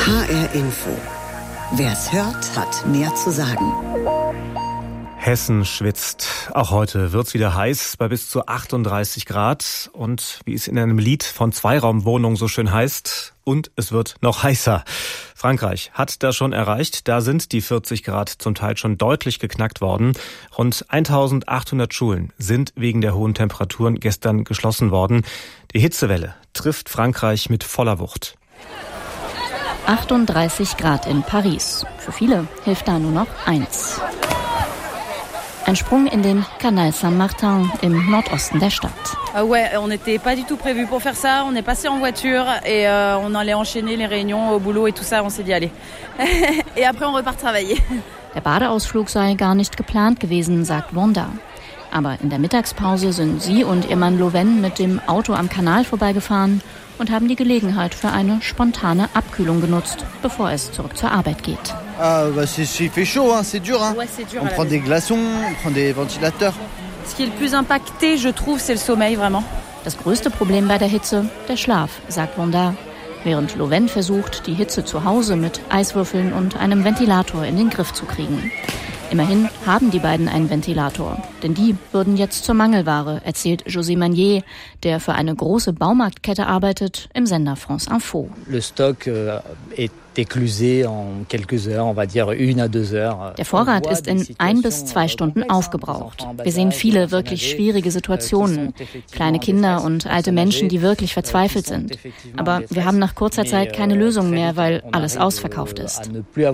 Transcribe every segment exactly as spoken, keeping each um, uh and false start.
H R Info. Wer's hört, hat mehr zu sagen. Hessen schwitzt. Auch heute wird's wieder heiß bei bis zu achtunddreißig Grad. Und wie es in einem Lied von Zweiraumwohnungen so schön heißt, und es wird noch heißer. Frankreich hat das schon erreicht. Da sind die vierzig Grad zum Teil schon deutlich geknackt worden. Rund eintausendachthundert Schulen sind wegen der hohen Temperaturen gestern geschlossen worden. Die Hitzewelle trifft Frankreich mit voller Wucht. achtunddreißig Grad in Paris. Für viele hilft da nur noch eins. Ein Sprung in den Canal Saint-Martin im Nordosten der Stadt. Ah ouais, on n'était pas du tout prévu pour faire ça. On est passé en voiture et euh, on allait enchaîner les réunions au boulot et tout ça. On s'est dit allez. Et après on repart travailler. Der Badeausflug sei gar nicht geplant gewesen, sagt Wanda. Aber in der Mittagspause sind sie und ihr Mann Loven mit dem Auto am Kanal vorbeigefahren und haben die Gelegenheit für eine spontane Abkühlung genutzt, bevor es zurück zur Arbeit geht. Ah, bah c'est, c'est fait chaud, hein, c'est dur, hein. Ouais, c'est dur. On prend des glaçons, on prend des ventilateurs. Ce qui est le plus impacté, je trouve, c'est le sommeil, vraiment. Das größte Problem bei der Hitze, der Schlaf, sagt Wanda. Während Loven versucht, die Hitze zu Hause mit Eiswürfeln und einem Ventilator in den Griff zu kriegen. Immerhin haben die beiden einen Ventilator, denn die würden jetzt zur Mangelware, erzählt José Magnier, der für eine große Baumarktkette arbeitet, im Sender France Info. Le stock est éclusé en quelques heures, on va dire une à deux heures. Der Vorrat ist in ein bis zwei Stunden aufgebraucht. Wir sehen viele wirklich schwierige Situationen. Kleine Kinder und alte Menschen, die wirklich verzweifelt sind. Aber wir haben nach kurzer Zeit keine Lösung mehr, weil alles ausverkauft ist.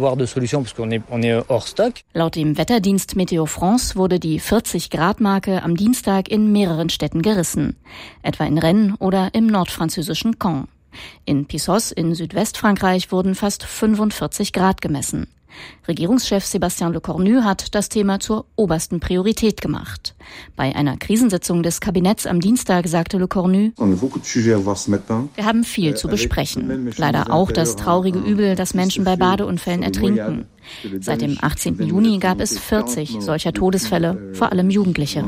Laut dem Wetterdienst Météo France wurde die vierzig Grad Marke am Dienstag in mehreren Städten gerissen. Etwa in Rennes oder im nordfranzösischen Caen. In Pissos in Südwestfrankreich wurden fast fünfundvierzig Grad gemessen. Regierungschef Sébastien Lecornu hat das Thema zur obersten Priorität gemacht. Bei einer Krisensitzung des Kabinetts am Dienstag sagte Lecornu: Wir haben viel zu besprechen. Leider auch das traurige Übel, dass Menschen bei Badeunfällen ertrinken. Seit dem achtzehnten Juni gab es vierzig solcher Todesfälle, vor allem Jugendliche.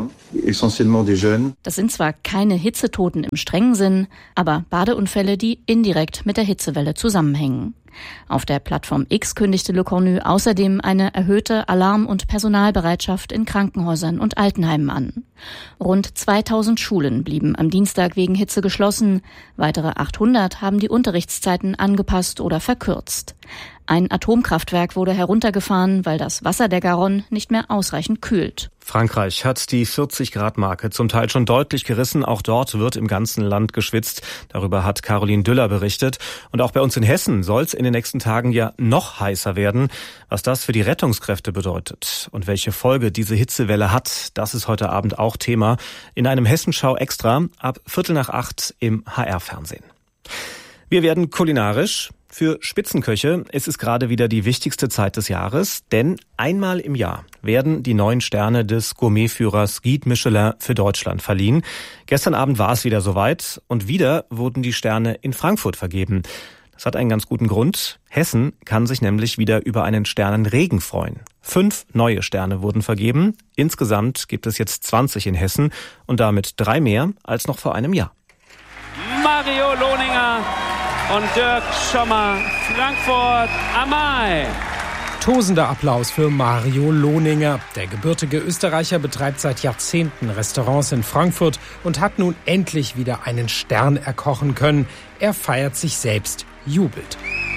Das sind zwar keine Hitzetoten im strengen Sinn, aber Badeunfälle, die indirekt mit der Hitzewelle zusammenhängen. Auf der Plattform X kündigte Lecornu außerdem eine erhöhte Alarm- und Personalbereitschaft in Krankenhäusern und Altenheimen an. Rund zweitausend Schulen blieben am Dienstag wegen Hitze geschlossen. Weitere achthundert haben die Unterrichtszeiten angepasst oder verkürzt. Ein Atomkraftwerk wurde heruntergefahren, weil das Wasser der Garonne nicht mehr ausreichend kühlt. Frankreich hat die vierzig Grad Marke zum Teil schon deutlich gerissen. Auch dort wird im ganzen Land geschwitzt. Darüber hat Caroline Düller berichtet. Und auch bei uns in Hessen soll es in den nächsten Tagen ja noch heißer werden. Was das für die Rettungskräfte bedeutet und welche Folge diese Hitzewelle hat, das ist heute Abend auch Thema in einem Hessenschau Extra ab Viertel nach acht im H R-Fernsehen. Wir werden kulinarisch. Für Spitzenköche ist es gerade wieder die wichtigste Zeit des Jahres, denn einmal im Jahr werden die neuen Sterne des Gourmetführers Guide Michelin für Deutschland verliehen. Gestern Abend war es wieder soweit und wieder wurden die Sterne in Frankfurt vergeben. Das hat einen ganz guten Grund. Hessen kann sich nämlich wieder über einen Sternenregen freuen. Fünf neue Sterne wurden vergeben. Insgesamt gibt es jetzt zwanzig in Hessen und damit drei mehr als noch vor einem Jahr. Mario Lohninger und Dirk Schommer, Frankfurt am Main. Tosender Applaus für Mario Lohninger. Der gebürtige Österreicher betreibt seit Jahrzehnten Restaurants in Frankfurt und hat nun endlich wieder einen Stern erkochen können. Er feiert sich selbst, jubelt.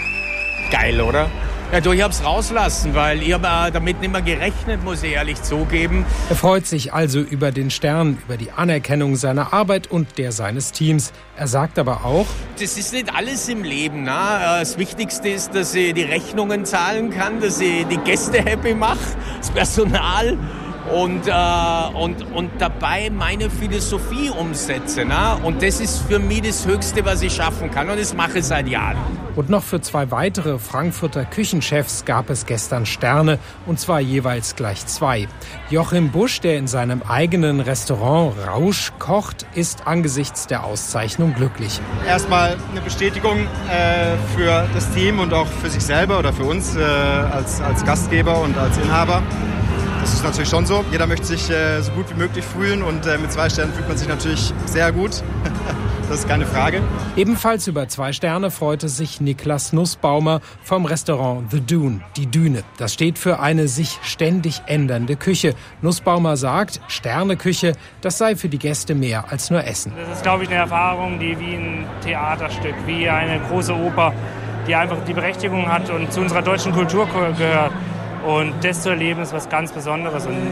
Geil, oder? Ja, du, ich hab's rauslassen, weil ich habe äh, damit nicht mehr gerechnet, muss ich ehrlich zugeben. Er freut sich also über den Stern, über die Anerkennung seiner Arbeit und der seines Teams. Er sagt aber auch: Das ist nicht alles im Leben. Ne? Das Wichtigste ist, dass ich die Rechnungen zahlen kann, dass ich die Gäste happy mache, das Personal. Und, äh, und, und dabei meine Philosophie umsetze. Ne? Und das ist für mich das Höchste, was ich schaffen kann. Und das mache ich seit Jahren. Und noch für zwei weitere Frankfurter Küchenchefs gab es gestern Sterne. Und zwar jeweils gleich zwei. Joachim Busch, der in seinem eigenen Restaurant Rausch kocht, ist angesichts der Auszeichnung glücklich. Erstmal eine Bestätigung äh, für das Team und auch für sich selber oder für uns äh, als, als Gastgeber und als Inhaber. Das ist natürlich schon so. Jeder möchte sich äh, so gut wie möglich fühlen und äh, mit zwei Sternen fühlt man sich natürlich sehr gut. das ist keine Frage. Ebenfalls über zwei Sterne freute sich Niklas Nussbaumer vom Restaurant The Dune, die Düne. Das steht für eine sich ständig ändernde Küche. Nussbaumer sagt, Sterneküche, das sei für die Gäste mehr als nur Essen. Das ist, glaube ich, eine Erfahrung, die wie ein Theaterstück, wie eine große Oper, die einfach die Berechtigung hat und zu unserer deutschen Kultur gehört. Und das zu erleben ist was ganz Besonderes. Und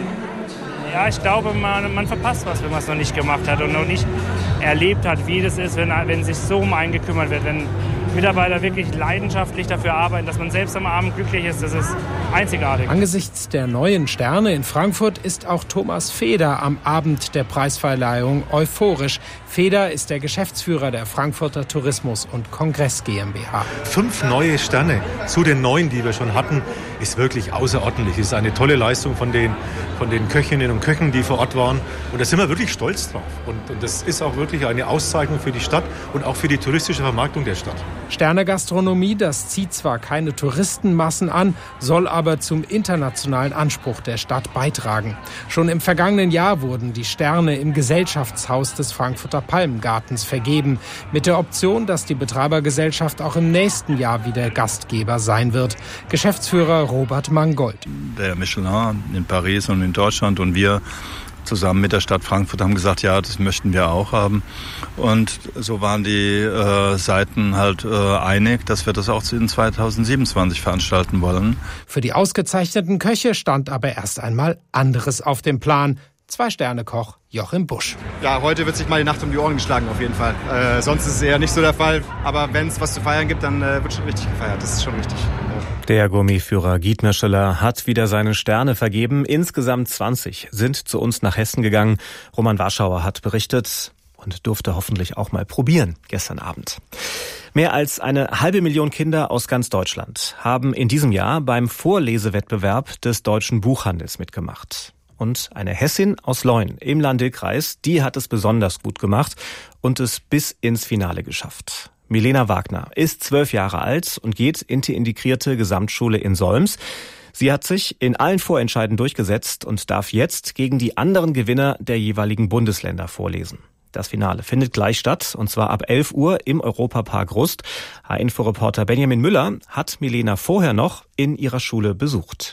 ja, ich glaube, man, man verpasst was, wenn man es noch nicht gemacht hat und noch nicht erlebt hat, wie das ist, wenn, wenn sich so um einen gekümmert wird, wenn Mitarbeiter wirklich leidenschaftlich dafür arbeiten, dass man selbst am Abend glücklich ist. Das ist einzigartig. Angesichts der neuen Sterne in Frankfurt ist auch Thomas Feder am Abend der Preisverleihung euphorisch. Feder ist der Geschäftsführer der Frankfurter Tourismus- und Kongress GmbH. Fünf neue Sterne zu den neun, die wir schon hatten, ist wirklich außerordentlich. Es ist eine tolle Leistung von den, von den Köchinnen und Köchen, die vor Ort waren. Und da sind wir wirklich stolz drauf. Und, und das ist auch wirklich eine Auszeichnung für die Stadt und auch für die touristische Vermarktung der Stadt. Sternegastronomie, das zieht zwar keine Touristenmassen an, soll aber zum internationalen Anspruch der Stadt beitragen. Schon im vergangenen Jahr wurden die Sterne im Gesellschaftshaus des Frankfurter Palmengartens vergeben, mit der Option, dass die Betreibergesellschaft auch im nächsten Jahr wieder Gastgeber sein wird. Geschäftsführer Robert Mangold. Der Michelin in Paris und in Deutschland und wir zusammen mit der Stadt Frankfurt haben gesagt, ja, das möchten wir auch haben. Und so waren die äh, Seiten halt äh, einig, dass wir das auch in zweitausendsiebenundzwanzig veranstalten wollen. Für die ausgezeichneten Köche stand aber erst einmal anderes auf dem Plan. Zwei-Sterne-Koch Joachim Busch. Ja, heute wird sich mal die Nacht um die Ohren geschlagen auf jeden Fall. Äh, sonst ist es eher nicht so der Fall. Aber wenn es was zu feiern gibt, dann äh, wird schon richtig gefeiert. Das ist schon richtig. Der Gourmetführer Guy Mescheler hat wieder seine Sterne vergeben. Insgesamt zwanzig sind zu uns nach Hessen gegangen. Roman Warschauer hat berichtet und durfte hoffentlich auch mal probieren gestern Abend. Mehr als eine halbe Million Kinder aus ganz Deutschland haben in diesem Jahr beim Vorlesewettbewerb des Deutschen Buchhandels mitgemacht. Und eine Hessin aus Leun im Lahn-Dill-Kreis, die hat es besonders gut gemacht und es bis ins Finale geschafft. Milena Wagner ist zwölf Jahre alt und geht in die integrierte Gesamtschule in Solms. Sie hat sich in allen Vorentscheiden durchgesetzt und darf jetzt gegen die anderen Gewinner der jeweiligen Bundesländer vorlesen. Das Finale findet gleich statt, und zwar ab elf Uhr im Europapark Rust. H-Info-Reporter Benjamin Müller hat Milena vorher noch in ihrer Schule besucht.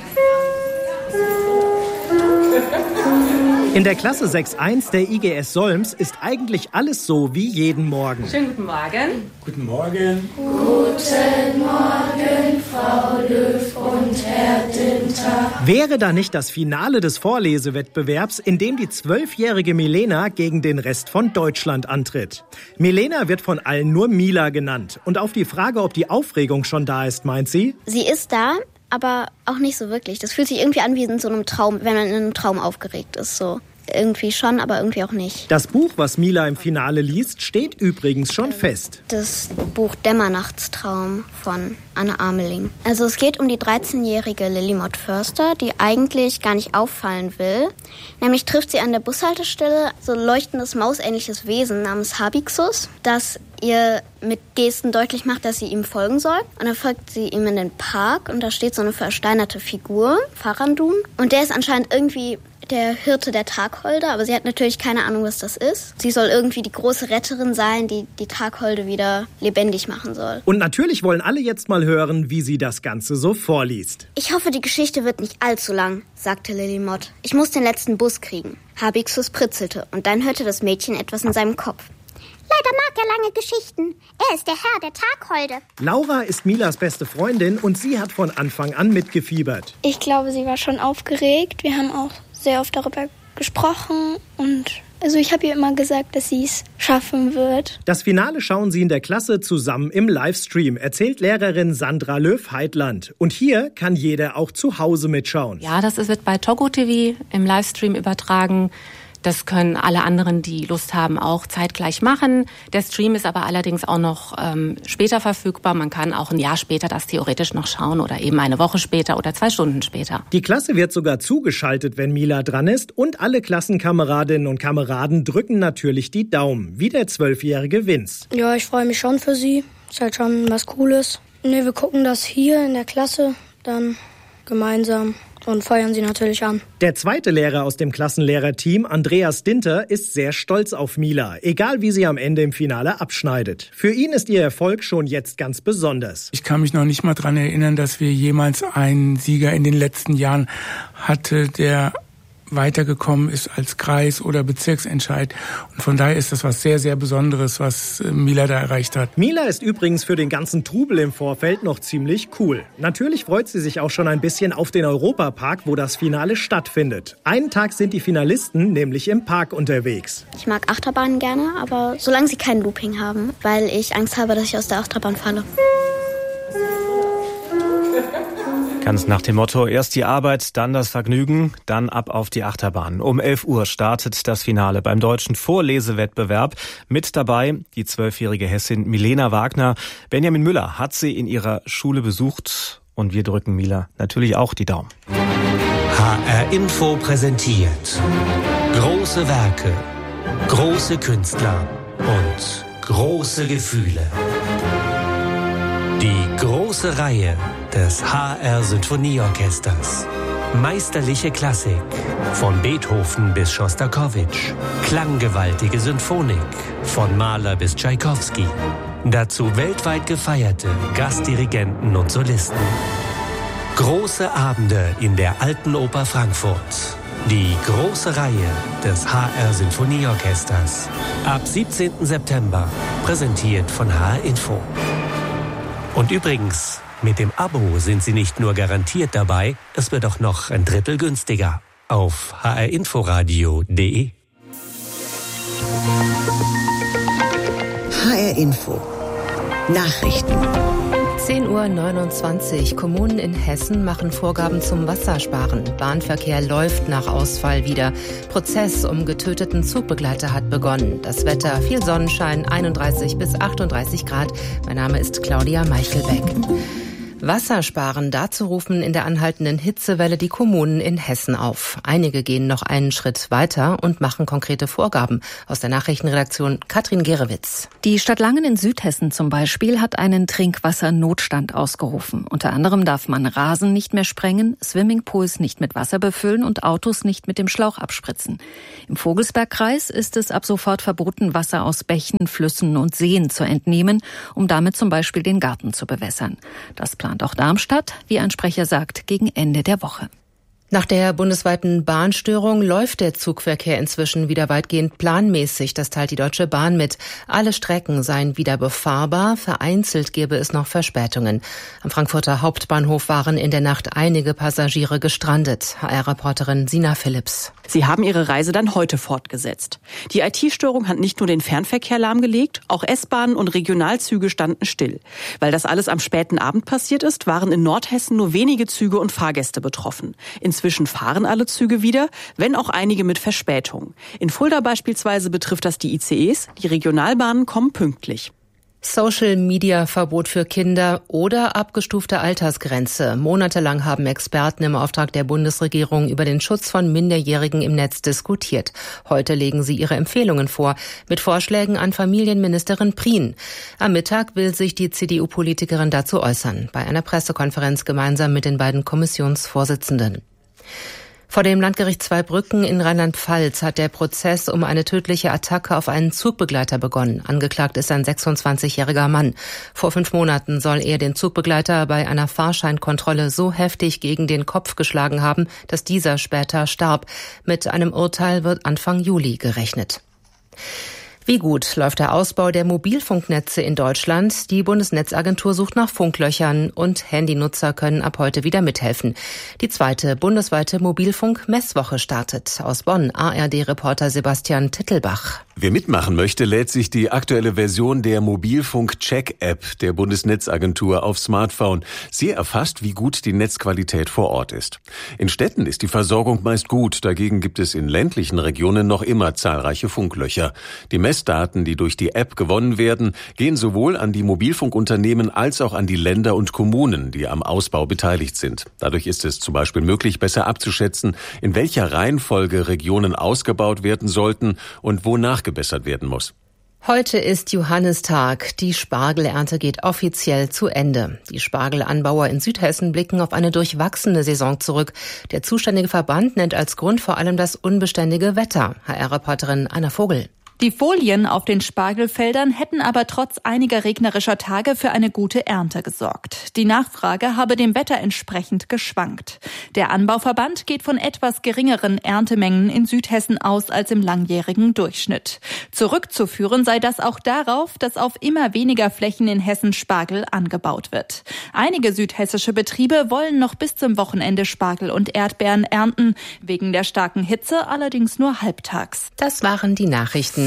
In der Klasse sechs eins der I G S Solms ist eigentlich alles so wie jeden Morgen. Schönen guten Morgen. Guten Morgen. Guten Morgen, Frau Löw und Herr Dinter. Wäre da nicht das Finale des Vorlesewettbewerbs, in dem die zwölfjährige Milena gegen den Rest von Deutschland antritt? Milena wird von allen nur Mila genannt. Und auf die Frage, ob die Aufregung schon da ist, meint sie: Sie ist da, aber auch nicht so wirklich. Das fühlt sich irgendwie an wie in so einem Traum, wenn man in einem Traum aufgeregt ist. So irgendwie schon, aber irgendwie auch nicht. Das Buch, was Mila im Finale liest, steht übrigens schon fest. Das Buch Dämmernachtstraum von Anne Ameling. Also es geht um die dreizehnjährige Lillimod Förster, die eigentlich gar nicht auffallen will. Nämlich trifft sie an der Bushaltestelle so ein leuchtendes mausähnliches Wesen namens Habixus, das ihr mit Gesten deutlich macht, dass sie ihm folgen soll. Und dann folgt sie ihm in den Park und da steht so eine versteinerte Figur, Farandun. Und der ist anscheinend irgendwie der Hirte der Tagholde, aber sie hat natürlich keine Ahnung, was das ist. Sie soll irgendwie die große Retterin sein, die die Tagholde wieder lebendig machen soll. Und natürlich wollen alle jetzt mal hören, wie sie das Ganze so vorliest. Ich hoffe, die Geschichte wird nicht allzu lang, sagte Lillimod. Ich muss den letzten Bus kriegen. Habixus pritzelte und dann hörte das Mädchen etwas in seinem Kopf. Leider mag er lange Geschichten. Er ist der Herr der Tagholde. Laura ist Milas beste Freundin und sie hat von Anfang an mitgefiebert. Ich glaube, sie war schon aufgeregt. Wir haben auch sehr oft darüber gesprochen und also ich habe ihr immer gesagt, dass sie es schaffen wird. Das Finale schauen sie in der Klasse zusammen im Livestream, erzählt Lehrerin Sandra Löw-Heitland. Und hier kann jeder auch zu Hause mitschauen. Ja, das wird bei Togo T V im Livestream übertragen. Das können alle anderen, die Lust haben, auch zeitgleich machen. Der Stream ist aber allerdings auch noch ähm, später verfügbar. Man kann auch ein Jahr später das theoretisch noch schauen oder eben eine Woche später oder zwei Stunden später. Die Klasse wird sogar zugeschaltet, wenn Mila dran ist. Und alle Klassenkameradinnen und Kameraden drücken natürlich die Daumen, wie der zwölfjährige Vince. Ja, ich freue mich schon für sie. Ist halt schon was Cooles. Ne, wir gucken das hier in der Klasse dann gemeinsam und feuern sie natürlich an. Der zweite Lehrer aus dem Klassenlehrerteam, Andreas Dinter, ist sehr stolz auf Mila, egal wie sie am Ende im Finale abschneidet. Für ihn ist ihr Erfolg schon jetzt ganz besonders. Ich kann mich noch nicht mal daran erinnern, dass wir jemals einen Sieger in den letzten Jahren hatte, der weitergekommen ist als Kreis- oder Bezirksentscheid. Und von daher ist das was sehr, sehr Besonderes, was Mila da erreicht hat. Mila ist übrigens für den ganzen Trubel im Vorfeld noch ziemlich cool. Natürlich freut sie sich auch schon ein bisschen auf den Europapark, wo das Finale stattfindet. Einen Tag sind die Finalisten nämlich im Park unterwegs. Ich mag Achterbahnen gerne, aber solange sie kein Looping haben, weil ich Angst habe, dass ich aus der Achterbahn falle. Ganz nach dem Motto, erst die Arbeit, dann das Vergnügen, dann ab auf die Achterbahn. Um elf Uhr startet das Finale beim deutschen Vorlesewettbewerb. Mit dabei die zwölfjährige Hessin Milena Wagner. Benjamin Müller hat sie in ihrer Schule besucht und wir drücken Mila natürlich auch die Daumen. H R Info präsentiert große Werke, große Künstler und große Gefühle. Die große Reihe des H R Sinfonieorchesters. Meisterliche Klassik von Beethoven bis Schostakowitsch. Klanggewaltige Symphonik von Mahler bis Tschaikowski. Dazu weltweit gefeierte Gastdirigenten und Solisten. Große Abende in der Alten Oper Frankfurt. Die große Reihe des H R Sinfonieorchesters. Ab siebzehnten September. Präsentiert von H R Info. Und übrigens, mit dem Abo sind Sie nicht nur garantiert dabei, es wird auch noch ein Drittel günstiger. Auf h r inforadio punkt d e. H R Info. Nachrichten. zehn Uhr neunundzwanzig. Kommunen in Hessen machen Vorgaben zum Wassersparen. Bahnverkehr läuft nach Ausfall wieder. Prozess um getöteten Zugbegleiter hat begonnen. Das Wetter, viel Sonnenschein, einunddreißig bis achtunddreißig Grad. Mein Name ist Claudia Meichelbeck. Wassersparen, dazu rufen in der anhaltenden Hitzewelle die Kommunen in Hessen auf. Einige gehen noch einen Schritt weiter und machen konkrete Vorgaben. Aus der Nachrichtenredaktion Katrin Gerewitz. Die Stadt Langen in Südhessen zum Beispiel hat einen Trinkwassernotstand ausgerufen. Unter anderem darf man Rasen nicht mehr sprengen, Swimmingpools nicht mit Wasser befüllen und Autos nicht mit dem Schlauch abspritzen. Im Vogelsbergkreis ist es ab sofort verboten, Wasser aus Bächen, Flüssen und Seen zu entnehmen, um damit zum Beispiel den Garten zu bewässern. Das plant auch Darmstadt, wie ein Sprecher sagt, gegen Ende der Woche. Nach der bundesweiten Bahnstörung läuft der Zugverkehr inzwischen wieder weitgehend planmäßig. Das teilt die Deutsche Bahn mit. Alle Strecken seien wieder befahrbar. Vereinzelt gäbe es noch Verspätungen. Am Frankfurter Hauptbahnhof waren in der Nacht einige Passagiere gestrandet. H R-Reporterin Sina Philipps. Sie haben ihre Reise dann heute fortgesetzt. Die I T-Störung hat nicht nur den Fernverkehr lahmgelegt, auch S-Bahnen und Regionalzüge standen still. Weil das alles am späten Abend passiert ist, waren in Nordhessen nur wenige Züge und Fahrgäste betroffen. Inzwischen fahren alle Züge wieder, wenn auch einige mit Verspätung. In Fulda beispielsweise betrifft das die I C Es, die Regionalbahnen kommen pünktlich. Social-Media-Verbot für Kinder oder abgestufte Altersgrenze. Monatelang haben Experten im Auftrag der Bundesregierung über den Schutz von Minderjährigen im Netz diskutiert. Heute legen sie ihre Empfehlungen vor, mit Vorschlägen an Familienministerin Prien. Am Mittag will sich die C D U-Politikerin dazu äußern, bei einer Pressekonferenz gemeinsam mit den beiden Kommissionsvorsitzenden. Vor dem Landgericht Zweibrücken in Rheinland-Pfalz hat der Prozess um eine tödliche Attacke auf einen Zugbegleiter begonnen. Angeklagt ist ein sechsundzwanzigjähriger Mann. Vor fünf Monaten soll er den Zugbegleiter bei einer Fahrscheinkontrolle so heftig gegen den Kopf geschlagen haben, dass dieser später starb. Mit einem Urteil wird Anfang Juli gerechnet. Wie gut läuft der Ausbau der Mobilfunknetze in Deutschland? Die Bundesnetzagentur sucht nach Funklöchern und Handynutzer können ab heute wieder mithelfen. Die zweite bundesweite Mobilfunk-Messwoche startet. Aus Bonn, A R D-Reporter Sebastian Tittelbach. Wer mitmachen möchte, lädt sich die aktuelle Version der Mobilfunk-Check-App der Bundesnetzagentur aufs Smartphone. Sie erfasst, wie gut die Netzqualität vor Ort ist. In Städten ist die Versorgung meist gut, dagegen gibt es in ländlichen Regionen noch immer zahlreiche Funklöcher. Die Messdaten, die durch die App gewonnen werden, gehen sowohl an die Mobilfunkunternehmen als auch an die Länder und Kommunen, die am Ausbau beteiligt sind. Dadurch ist es zum Beispiel möglich, besser abzuschätzen, in welcher Reihenfolge Regionen ausgebaut werden sollten und wo nachgebessert werden muss. Heute ist Johannistag. Die Spargelernte geht offiziell zu Ende. Die Spargelanbauer in Südhessen blicken auf eine durchwachsene Saison zurück. Der zuständige Verband nennt als Grund vor allem das unbeständige Wetter. H R-Reporterin Anna Vogel. Die Folien auf den Spargelfeldern hätten aber trotz einiger regnerischer Tage für eine gute Ernte gesorgt. Die Nachfrage habe dem Wetter entsprechend geschwankt. Der Anbauverband geht von etwas geringeren Erntemengen in Südhessen aus als im langjährigen Durchschnitt. Zurückzuführen sei das auch darauf, dass auf immer weniger Flächen in Hessen Spargel angebaut wird. Einige südhessische Betriebe wollen noch bis zum Wochenende Spargel und Erdbeeren ernten, wegen der starken Hitze allerdings nur halbtags. Das waren die Nachrichten.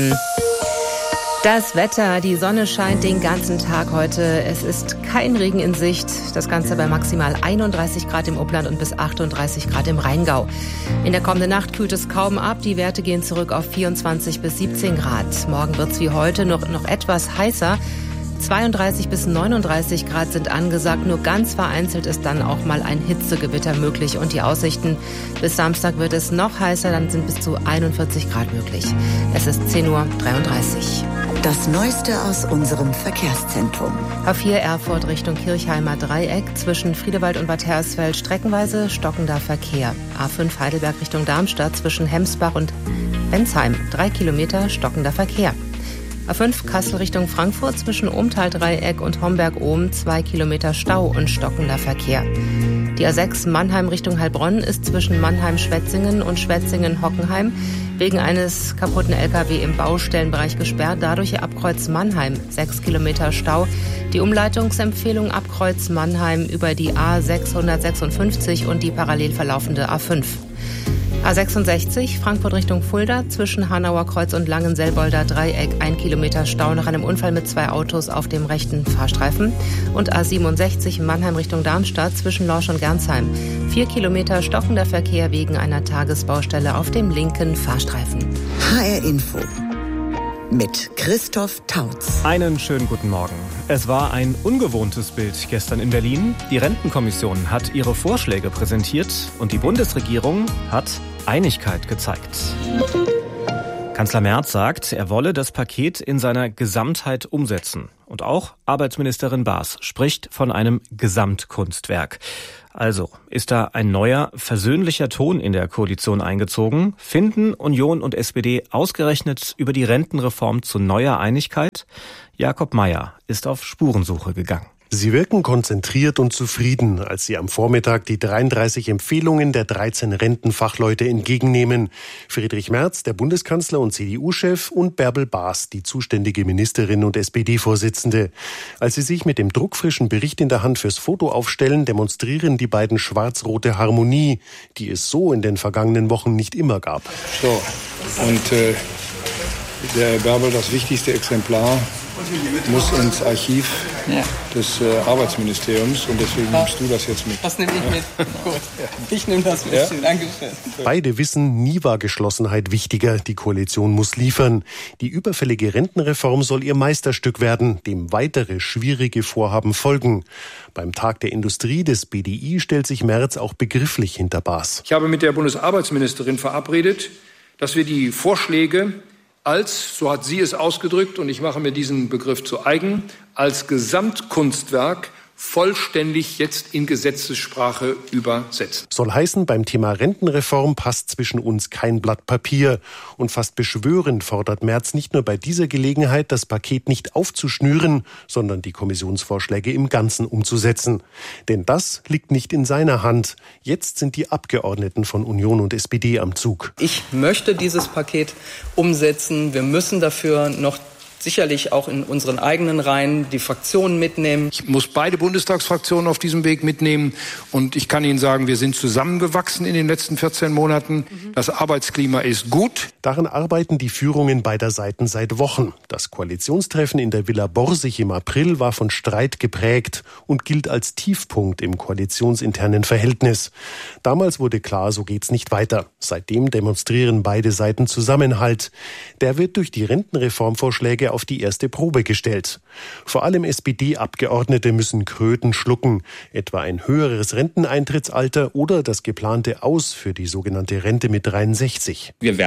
Das Wetter, die Sonne scheint den ganzen Tag heute. Es ist kein Regen in Sicht. Das Ganze bei maximal einunddreißig Grad im Upland und bis achtunddreißig Grad im Rheingau. In der kommenden Nacht kühlt es kaum ab. Die Werte gehen zurück auf vierundzwanzig bis siebzehn Grad. Morgen wird es wie heute noch, noch etwas heißer. zweiunddreißig bis neununddreißig Grad sind angesagt. Nur ganz vereinzelt ist dann auch mal ein Hitzegewitter möglich. Und die Aussichten: bis Samstag wird es noch heißer, dann sind bis zu einundvierzig Grad möglich. Es ist zehn Uhr dreiunddreißig. Das Neueste aus unserem Verkehrszentrum. A vier Erfurt Richtung Kirchheimer Dreieck. Zwischen Friedewald und Bad Hersfeld streckenweise stockender Verkehr. A fünf Heidelberg Richtung Darmstadt zwischen Hemsbach und Bensheim. Drei Kilometer stockender Verkehr. A fünf Kassel Richtung Frankfurt zwischen Ohmtal-Dreieck und Homberg-Ohm zwei Kilometer Stau und stockender Verkehr. Die A sechs Mannheim Richtung Heilbronn ist zwischen Mannheim-Schwetzingen und Schwetzingen-Hockenheim wegen eines kaputten L K W im Baustellenbereich gesperrt. Dadurch ab Kreuz Mannheim sechs Kilometer Stau. Die Umleitungsempfehlung ab Kreuz Mannheim über die A sechshundertsechsundfünfzig und die parallel verlaufende A fünf. A sechsundsechzig Frankfurt Richtung Fulda zwischen Hanauer Kreuz und Langenselbolder Dreieck ein Kilometer Stau nach einem Unfall mit zwei Autos auf dem rechten Fahrstreifen. Und A siebenundsechzig Mannheim Richtung Darmstadt zwischen Lorsch und Gernsheim. Vier Kilometer stockender Verkehr wegen einer Tagesbaustelle auf dem linken Fahrstreifen. H R Info mit Christoph Tautz. Einen schönen guten Morgen. Es war ein ungewohntes Bild gestern in Berlin. Die Rentenkommission hat ihre Vorschläge präsentiert und die Bundesregierung hat Einigkeit gezeigt. Kanzler Merz sagt, er wolle das Paket in seiner Gesamtheit umsetzen. Und auch Arbeitsministerin Baas spricht von einem Gesamtkunstwerk. Also, ist da ein neuer, versöhnlicher Ton in der Koalition eingezogen? Finden Union und S P D ausgerechnet über die Rentenreform zu neuer Einigkeit? Jakob Mayer ist auf Spurensuche gegangen. Sie wirken konzentriert und zufrieden, als sie am Vormittag die dreiunddreißig Empfehlungen der dreizehn Rentenfachleute entgegennehmen. Friedrich Merz, der Bundeskanzler und C D U-Chef, und Bärbel Baas, die zuständige Ministerin und S P D-Vorsitzende. Als sie sich mit dem druckfrischen Bericht in der Hand fürs Foto aufstellen, demonstrieren die beiden schwarz-rote Harmonie, die es so in den vergangenen Wochen nicht immer gab. So, und äh, der Bärbel, das wichtigste Exemplar muss ins Archiv ja. des äh, Arbeitsministeriums und deswegen nimmst du das jetzt mit. Das nehme ich mit. Ja. Gut. Ich nehme das mit. Ja? Dankeschön. Beide wissen, nie war Geschlossenheit wichtiger. Die Koalition muss liefern. Die überfällige Rentenreform soll ihr Meisterstück werden, dem weitere schwierige Vorhaben folgen. Beim Tag der Industrie des B D I stellt sich Merz auch begrifflich hinter Baas. Ich habe mit der Bundesarbeitsministerin verabredet, dass wir die Vorschläge als, so hat sie es ausgedrückt, und ich mache mir diesen Begriff zu eigen, als Gesamtkunstwerk vollständig jetzt in Gesetzessprache übersetzen. Soll heißen, beim Thema Rentenreform passt zwischen uns kein Blatt Papier. Und fast beschwörend fordert Merz nicht nur bei dieser Gelegenheit, das Paket nicht aufzuschnüren, sondern die Kommissionsvorschläge im Ganzen umzusetzen. Denn das liegt nicht in seiner Hand. Jetzt sind die Abgeordneten von Union und S P D am Zug. Ich möchte dieses Paket umsetzen. Wir müssen dafür noch sicherlich auch in unseren eigenen Reihen die Fraktionen mitnehmen. Ich muss beide Bundestagsfraktionen auf diesem Weg mitnehmen. Und ich kann Ihnen sagen, wir sind zusammengewachsen in den letzten vierzehn Monaten. Mhm. Das Arbeitsklima ist gut. Daran arbeiten die Führungen beider Seiten seit Wochen. Das Koalitionstreffen in der Villa Borsig im April war von Streit geprägt und gilt als Tiefpunkt im koalitionsinternen Verhältnis. Damals wurde klar, so geht's nicht weiter. Seitdem demonstrieren beide Seiten Zusammenhalt. Der wird durch die Rentenreformvorschläge auf die erste Probe gestellt. Vor allem S P D-Abgeordnete müssen Kröten schlucken, etwa ein höheres Renteneintrittsalter oder das geplante Aus für die sogenannte Rente mit dreiundsechzig. Wir werden jetzt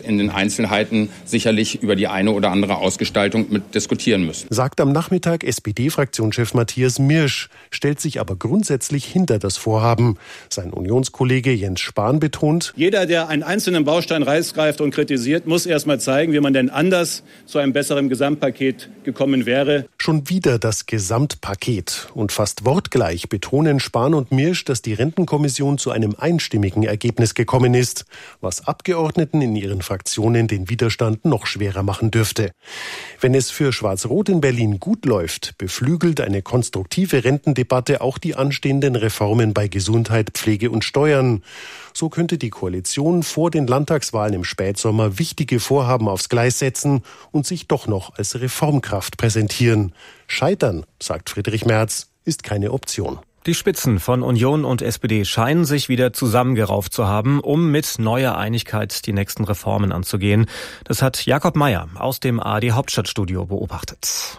in den Einzelheiten sicherlich über die eine oder andere Ausgestaltung mit diskutieren müssen. Sagt am Nachmittag S P D-Fraktionschef Matthias Mirsch, stellt sich aber grundsätzlich hinter das Vorhaben. Sein Unionskollege Jens Spahn betont: Jeder, der einen einzelnen Baustein rausgreift und kritisiert, muss erst mal zeigen, wie man denn anders zu einem besseren Gesamtpaket gekommen wäre. Schon wieder das Gesamtpaket. Und fast wortgleich betonen Spahn und Mirsch, dass die Rentenkommission zu einem einstimmigen Ergebnis gekommen ist, was Abgeordneten in ihren Fraktionen den Widerstand noch schwerer machen dürfte. Wenn es für Schwarz-Rot in Berlin gut läuft, beflügelt eine konstruktive Rentendebatte auch die anstehenden Reformen bei Gesundheit, Pflege und Steuern. So könnte die Koalition vor den Landtagswahlen im Spätsommer wichtige Vorhaben aufs Gleis setzen und sich doch noch als Reformkraft präsentieren. Scheitern, sagt Friedrich Merz, ist keine Option. Die Spitzen von Union und S P D scheinen sich wieder zusammengerauft zu haben, um mit neuer Einigkeit die nächsten Reformen anzugehen. Das hat Jakob Mayer aus dem A R D Hauptstadtstudio beobachtet.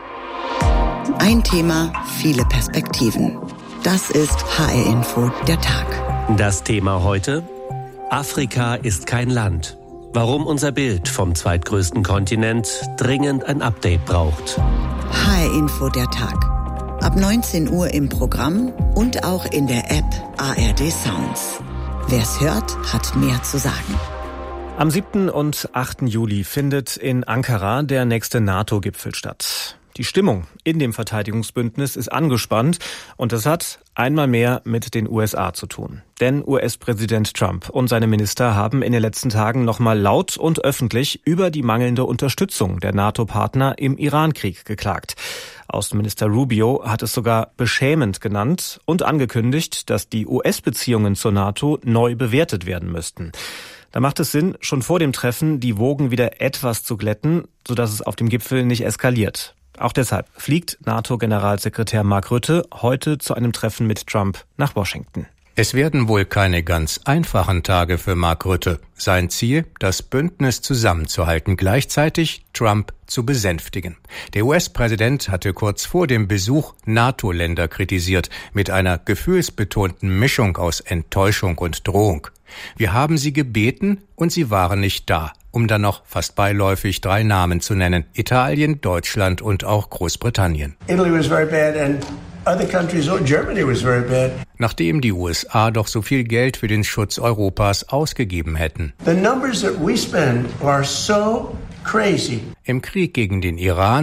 Ein Thema, viele Perspektiven. Das ist H R-Info, der Tag. Das Thema heute: Afrika ist kein Land. Warum unser Bild vom zweitgrößten Kontinent dringend ein Update braucht. H R-Info, der Tag. Ab neunzehn Uhr im Programm und auch in der App A R D Sounds. Wer's hört, hat mehr zu sagen. Am siebten und achten Juli findet in Ankara der nächste NATO-Gipfel statt. Die Stimmung in dem Verteidigungsbündnis ist angespannt und das hat einmal mehr mit den U S A zu tun. Denn U S-Präsident Trump und seine Minister haben in den letzten Tagen nochmal laut und öffentlich über die mangelnde Unterstützung der NATO-Partner im Iran-Krieg geklagt. Außenminister Rubio hat es sogar beschämend genannt und angekündigt, dass die U S-Beziehungen zur NATO neu bewertet werden müssten. Da macht es Sinn, schon vor dem Treffen die Wogen wieder etwas zu glätten, sodass es auf dem Gipfel nicht eskaliert. Auch deshalb fliegt NATO-Generalsekretär Mark Rutte heute zu einem Treffen mit Trump nach Washington. Es werden wohl keine ganz einfachen Tage für Mark Rutte. Sein Ziel, das Bündnis zusammenzuhalten, gleichzeitig Trump zu besänftigen. Der U S-Präsident hatte kurz vor dem Besuch NATO-Länder kritisiert, mit einer gefühlsbetonten Mischung aus Enttäuschung und Drohung. Wir haben sie gebeten und sie waren nicht da, um dann noch fast beiläufig drei Namen zu nennen: Italien, Deutschland und auch Großbritannien. Italy was very bad and other countries, oh, Germany was very bad. Nachdem die U S A doch so viel Geld für den Schutz Europas ausgegeben hätten. The numbers that we spend are so crazy. Im Krieg gegen den Iran